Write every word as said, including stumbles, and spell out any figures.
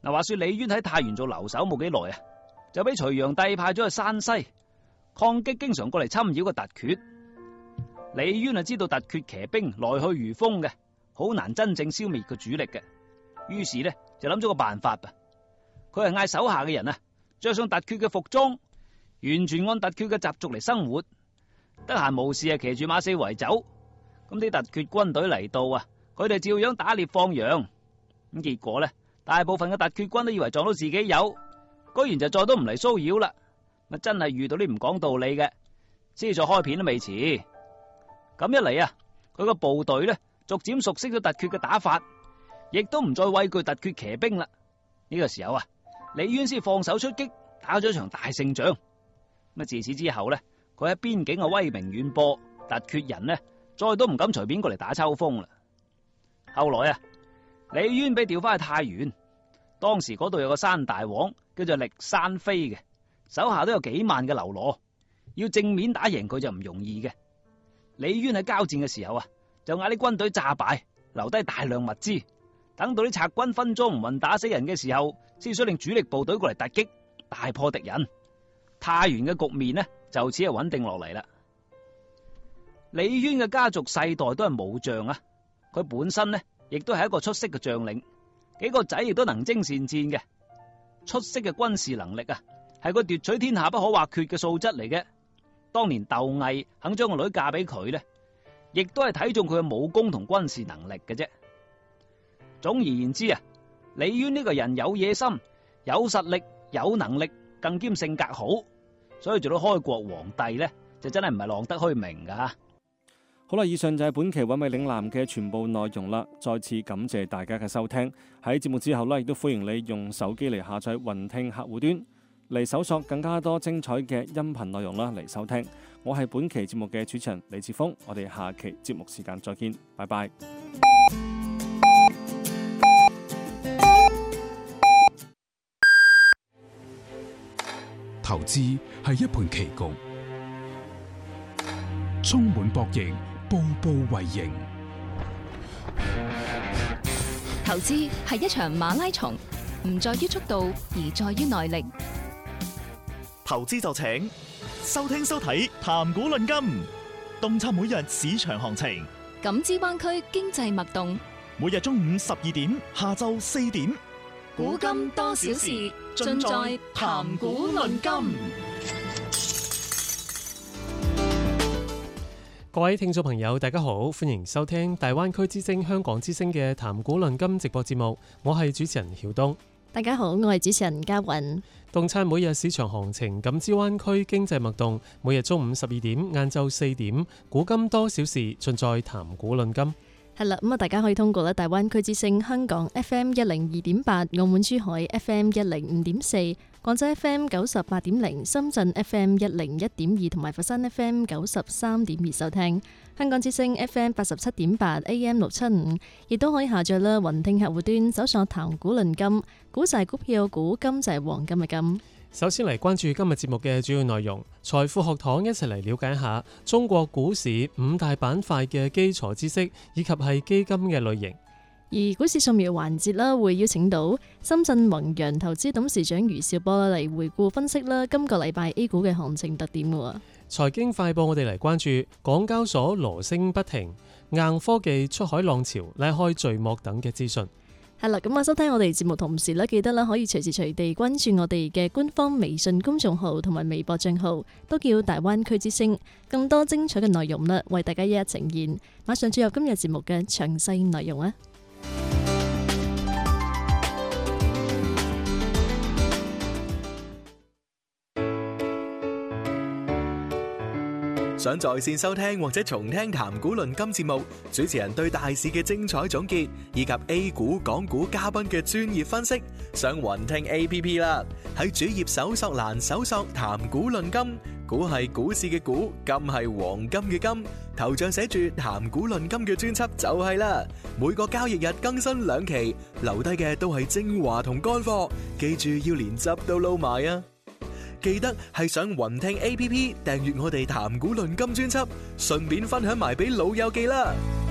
嗱，話說李淵喺太原做留守冇幾耐啊，就俾隋煬帝派咗去山西抗擊經常過嚟侵擾嘅突厥。李淵啊知道突厥騎兵來去如風嘅，好難真正消滅佢主力嘅，於是呢就諗咗個辦法吧。佢係嗌手下嘅人啊着上突厥嘅服裝，完全按突厥嘅習俗嚟生活，得閒無事啊騎住馬四圍走。咁啲突厥軍隊嚟到啊，佢哋照樣打獵放羊。咁結果呢，大部分嘅突厥軍都以為撞到自己有，居然就再都唔嚟騷擾啦。咪真係遇到啲唔講道理嘅，先再開片都未遲。咁一嚟啊，佢個部隊呢逐漸熟悉咗突厥嘅打法，亦都唔再畏懼突厥騎兵啦。呢、這個時候啊，李淵先放手出擊，打咗一場大勝仗。咁自此之後呢，佢喺邊境啊威名遠播，突厥人呢再都唔敢隨便過嚟打秋風啦。後來啊，李淵被調翻去太原，當時嗰度有個山大王叫做力山妃嘅，手下都有幾萬嘅嘍囉，要正面打贏佢就唔容易嘅。李淵喺交戰嘅時候啊，就嗌啲軍隊詐敗，留低大量物資，等到啲賊軍分贓唔勻打死人嘅時候，先率領主力部隊過嚟突擊，大破敵人。太原嘅局面呢就此係穩定落嚟啦。李淵嘅家族世代都係武將啊，佢本身呢亦都係一個出色嘅將領，幾個仔亦都能征善戰嘅，出色嘅軍事能力啊，係佢奪取天下不可或缺嘅素質嚟嘅。當年竇毅肯將個女嫁俾佢呢，亦都係睇中佢嘅武功同軍事能力嘅啫。總而言之啊，李淵呢個人有野心、有實力、有能力，更兼性格好，所以做到開國皇帝呢，就真係唔係浪得虛名噶。 好啦，以上就係本期揾味嶺南嘅全部內容啦。再次感謝大家嘅收聽。喺節目之後呢，亦都歡迎你用手機嚟下載雲聽客戶端，嚟搜索更加多精彩嘅音頻內容啦，嚟收聽。我係本期節目嘅主持人李志峰，我哋下期節目時間再見，拜拜。 投資係一盤棋局，充滿博弈，步步為營。 投資係一場馬拉松，唔在於速度，而在於耐力。 投資就請收聽收睇談股論金，洞察每日市場行情， 感知灣區經濟脈動。 每日中午十二點，下晝四點， 古今多少事，盡在談股論金。 各位聽眾朋友，大家好，歡迎收聽大灣區之聲、香港之聲嘅談股論金直播節目，我係主持人曉東。 大家好，我係主持人嘉韻。 洞察每日市場行情，感知灣區經濟脈動。每日中午十二點，晏晝四點，古今多少事，盡在談股論金。 係啦，咁啊，大家可以通過咧大灣區之聲香港 F M 一零二點八、澳門珠海 F M 一零五點四、廣州 F M 九十八點零、深圳 F M 一零一點二同埋佛山 F M 九十三點二收聽。香港之聲 F M 八十七點八 A M 六七五，亦都可以下載啦雲聽客戶端，搜索談股論金，股就係股票，股金就係黃金嘅金。 首先嚟關注今日節目嘅主要內容，財富學堂一齊嚟了解一下中國股市五大板塊嘅基礎知識，以及係基金嘅類型。 而股市掃描環節啦，會邀請到深圳弘陽投資董事長余兆波嚟回顧分析啦今個禮拜 A 股嘅行情特點嘅。 財經快報，我哋嚟關注港交所羅升不停，硬科技出海浪潮拉開序幕等嘅資訊。 係啦，咁啊收聽我哋節目同時咧，記得啦可以隨時隨地關注我哋嘅官方微信公眾號同埋微博賬號，都叫大灣區之聲，更多精彩嘅內容啦，為大家一一呈現。馬上進入今日節目嘅詳細內容啊！ 想在線收聽或者重聽談股論金節目，主持人對大市嘅精彩總結，以及 A 股、港股嘉賓嘅專業分析，上雲聽 A P P 啦。喺主頁搜索欄搜索談股論金，股係股市嘅股，金係黃金嘅金，頭像寫住談股論金嘅專輯就係啦。每個交易日更新兩期，留低嘅都係精華同乾貨，記住要連汁都撈埋啊！記得係上雲聽 A P P 訂閱我哋談股論金專輯，順便分享埋俾老友記啦。